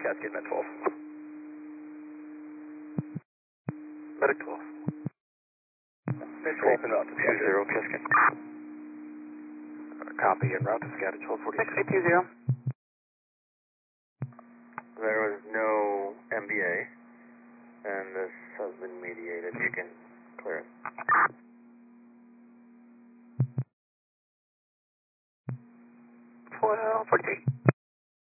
Cascade Med 12. Medic 12. Med 12 en route to Scatter. 20 Cascade. Copy, en route to Scatter 1246. 6820. There was no MBA, and this has been mediated. You can clear it.